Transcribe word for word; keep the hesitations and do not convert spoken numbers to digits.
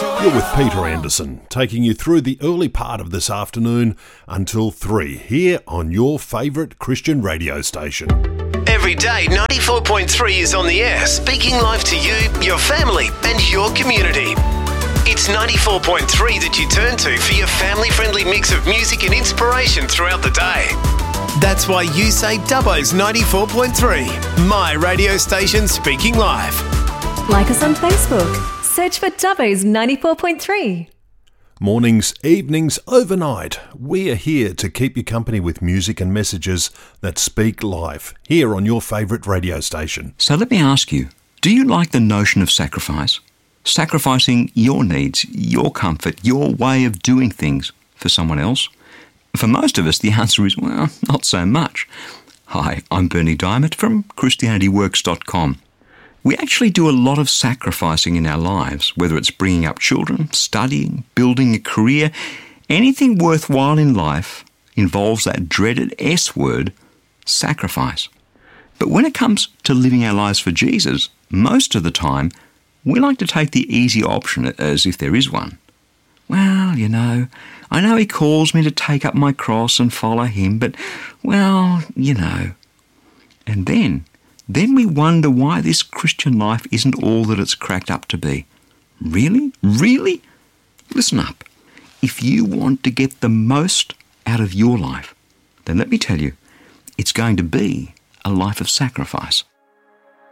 You're with Peter Anderson, taking you through the early part of this afternoon until three, here on your favourite Christian radio station. Every day, ninety-four point three is on the air, speaking life to you, your family and your community. It's ninety-four point three that you turn to for your family-friendly mix of music and inspiration throughout the day. That's why you say Dubbo's ninety-four point three, my radio station speaking live. Like us on Facebook. Search for Dubbo's ninety-four point three. Mornings, evenings, overnight, we are here to keep you company with music and messages that speak life, here on your favourite radio station. So let me ask you, do you like the notion of sacrifice? Sacrificing your needs, your comfort, your way of doing things for someone else? For most of us, the answer is, well, not so much. Hi, I'm Bernie Diamond from Christianity Works dot com. We actually do a lot of sacrificing in our lives, whether it's bringing up children, studying, building a career. Anything worthwhile in life involves that dreaded S word, sacrifice. But when it comes to living our lives for Jesus, most of the time, we like to take the easy option as if there is one. Well, you know, I know he calls me to take up my cross and follow him, but, well, you know. And then... Then we wonder why this Christian life isn't all that it's cracked up to be. Really? Really? Listen up. If you want to get the most out of your life, then let me tell you, it's going to be a life of sacrifice.